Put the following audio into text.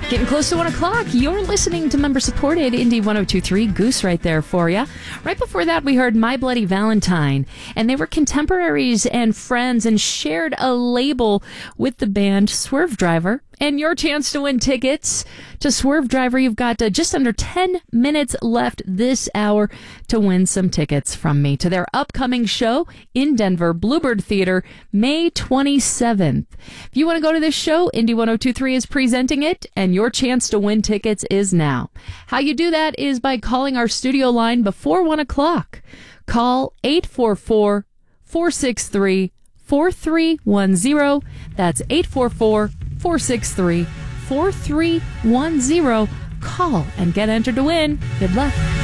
Getting close to 1 o'clock. You're listening to member-supported Indie 102.3. Goose right there for you. Right before that, we heard My Bloody Valentine. And they were contemporaries and friends and shared a label with the band Swerve Driver. And your chance to win tickets to Swerve Driver. You've got just under 10 minutes left this hour to win some tickets from me to their upcoming show in Denver, Bluebird Theater, May 27th. If you want to go to this show, Indie 102.3 is presenting it, and your chance to win tickets is now. How you do that is by calling our studio line before 1 o'clock. Call 844-463-4310. That's 844-463-4310. Call and get entered to win. Good luck.